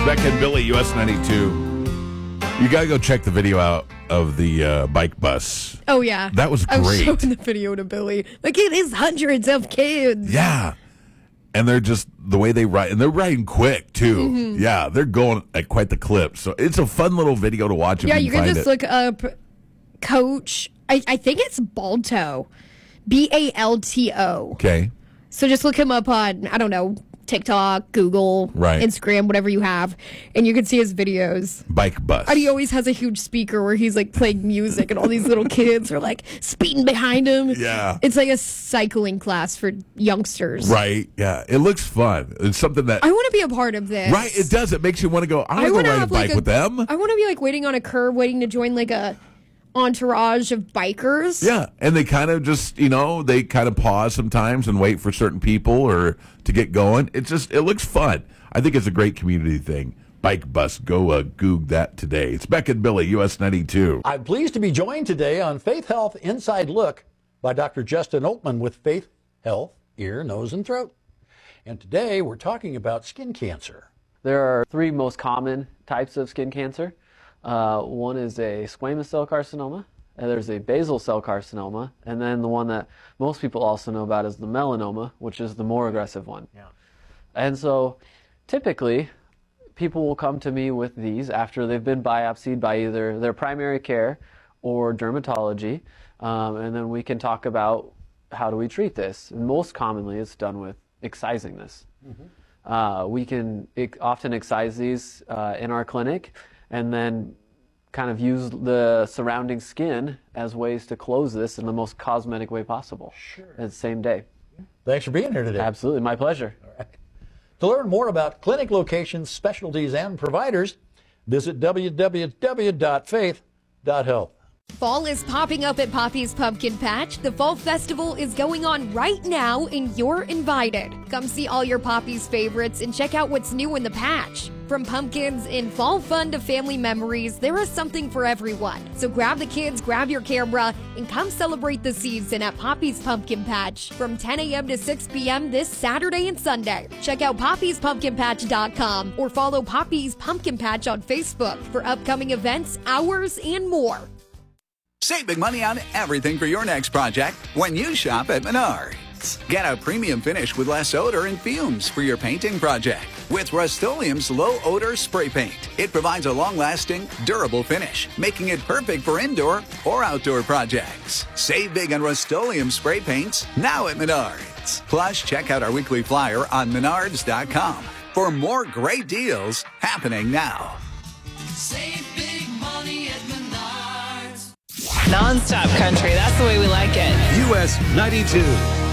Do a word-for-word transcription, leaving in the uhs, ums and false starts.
Beck and Billy, U S ninety-two. You got to go check the video out of the uh, bike bus. Oh, yeah. That was I was great. showing the video to Billy. Like, it is hundreds of kids. Yeah. And they're just, the way they ride, and they're riding quick, too. Mm-hmm. Yeah, they're going at quite the clip. So it's a fun little video to watch if Yeah, you you can can find just it. look up Coach, I, I think it's Balto. B A L T O. Okay. So just look him up on, I don't know, TikTok, Google, Right. Instagram, whatever you have, and you can see his videos. Bike bus. And he always has a huge speaker where he's like playing music, and all these little kids are like speeding behind him. Yeah. It's like a cycling class for youngsters. Right, yeah. It looks fun. It's something that... I want to be a part of this. Right, it does. It makes you want to go, I want to wanna ride a have, bike like, a- with them. I want to be like waiting on a curb, waiting to join like a entourage of bikers. Yeah, and they kind of just, you know, they kind of pause sometimes and wait for certain people or to get going. It just, it looks fun. I think it's a great community thing. Bike bus, go uh, goog that today. It's Beck and Billy, U S ninety-two. I'm pleased to be joined today on Faith Health Inside Look by Doctor Justin Oatman with Faith Health, Ear, Nose, and Throat. And today we're talking about skin cancer. There are three most common types of skin cancer. Uh, one is a squamous cell carcinoma, and there's a basal cell carcinoma, and then the one that most people also know about is the melanoma, which is the more aggressive one. Yeah. And so typically people will come to me with these after they've been biopsied by either their primary care or dermatology, um, and then we can talk about how do we treat this. And most commonly it's done with excising this. Mm-hmm. Uh, we can ex- often excise these uh, in our clinic, and then kind of use the surrounding skin as ways to close this in the most cosmetic way possible. Sure. At the same day. Thanks for being here today. Absolutely, my pleasure. All right. To learn more about clinic locations, specialties, and providers, visit w w w dot faith dot health. Fall is popping up at Poppy's Pumpkin Patch. The Fall Festival is going on right now, and you're invited. Come see all your Poppy's favorites and check out what's new in the patch. From pumpkins and fall fun to family memories, there is something for everyone. So grab the kids, grab your camera, and come celebrate the season at Poppy's Pumpkin Patch from ten a.m. to six p.m. this Saturday and Sunday. Check out poppys pumpkin patch dot com or follow Poppy's Pumpkin Patch on Facebook for upcoming events, hours, and more. Save big money on everything for your next project when you shop at Menards. Get a premium finish with less odor and fumes for your painting project with Rust-Oleum's low-odor spray paint. It provides a long-lasting, durable finish, making it perfect for indoor or outdoor projects. Save big on Rust-Oleum spray paints now at Menards. Plus, check out our weekly flyer on menards dot com for more great deals happening now. Save big money at Menards. Non-stop country, that's the way we like it. U S ninety-two.